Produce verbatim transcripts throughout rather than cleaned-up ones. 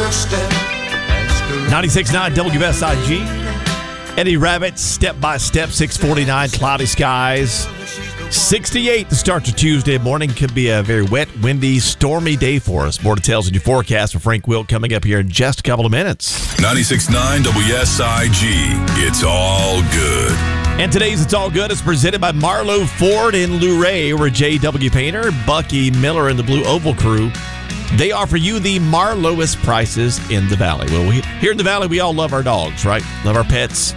ninety-six point nine W S I G. Eddie Rabbit, Step by Step, six forty-nine, cloudy skies. sixty-eight to start the Tuesday morning. Could be a very wet, windy, stormy day for us. More details in your forecast with Frank Wilt coming up here in just a couple of minutes. ninety-six point nine W S I G. It's all good. And today's It's All Good is presented by Marlowe Ford in Luray, where J W. Painter, Bucky Miller, and the Blue Oval crew, they offer you the Marlowest prices in the Valley. Well, we, here in the Valley, we all love our dogs, right? Love our pets.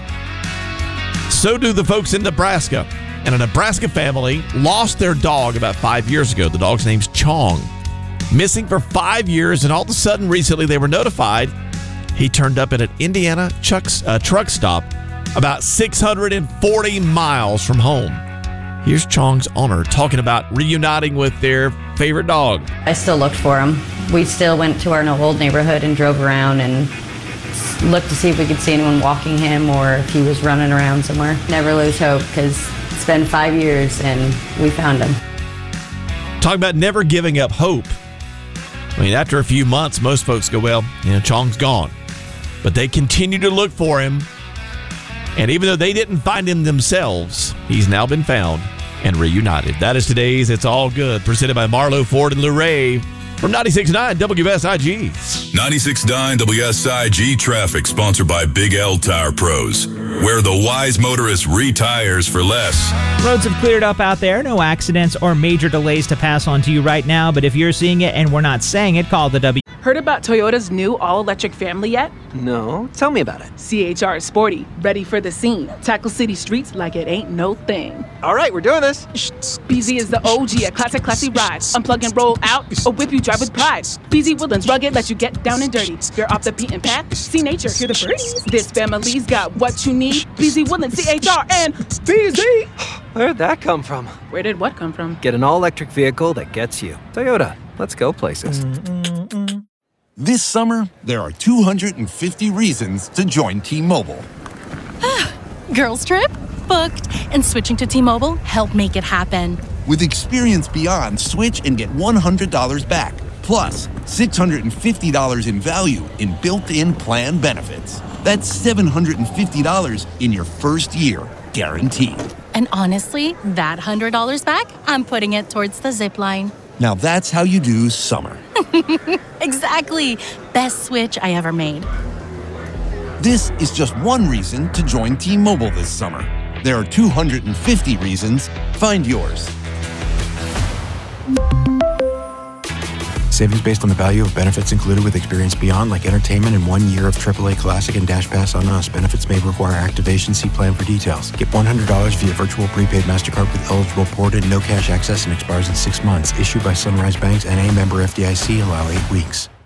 So do the folks in Nebraska. And a Nebraska family lost their dog about five years ago. The dog's name's Chong. Missing for five years, and all of a sudden, recently, they were notified he turned up at an Indiana Chuck's, uh, truck stop about six hundred forty miles from home. Here's Chong's owner talking about reuniting with their favorite dog. I still looked for him. We still went to our old neighborhood and drove around and looked to see if we could see anyone walking him or if he was running around somewhere. Never lose hope, because it's been five years and we found him. Talking about never giving up hope. I mean, after a few months, most folks go, well, you know, Chong's gone. But they continue to look for him. And even though they didn't find him themselves, he's now been found and reunited. That is today's It's All Good, presented by Marlowe Ford and Luray from ninety-six point nine W S I G. ninety-six point nine W S I G traffic, sponsored by Big L Tire Pros, where the wise motorist retires for less. Roads have cleared up out there. No accidents or major delays to pass on to you right now. But if you're seeing it and we're not saying it, call the W. Heard about Toyota's new all-electric family yet? No, tell me about it. C H R is sporty, ready for the scene. Tackle city streets like it ain't no thing. All right, we're doing this. B Z is the O G, a classic, classy ride. Unplug and roll out, or whip you drive with pride. B Z Woodlands, rugged, let you get down and dirty. You're off the beaten path, see nature, hear the birdies. This family's got what you need. B Z Woodlands, C H R, and B Z. Where'd that come from? Where did what come from? Get an all-electric vehicle that gets you. Toyota, let's go places. Mm-mm-mm. This summer, there are two hundred fifty reasons to join T-Mobile. Girls trip? Booked. And switching to T-Mobile helped make it happen. With Experience Beyond, switch and get one hundred dollars back. Plus, six hundred fifty dollars in value in built-in plan benefits. That's seven hundred fifty dollars in your first year, guaranteed. And honestly, that one hundred dollars back, I'm putting it towards the zip line. Now that's how you do summer. Exactly. Best switch I ever made. This is just one reason to join T-Mobile this summer. There are two hundred fifty reasons. Find yours. Savings based on the value of benefits included with Experience Beyond, like entertainment and one year of triple A Classic and Dash Pass on Us. Benefits may require activation. See plan for details. Get one hundred dollars via virtual prepaid MasterCard with eligible port and no cash access, and expires in six months. Issued by Sunrise Banks, N A, member F D I C. Allow eight weeks.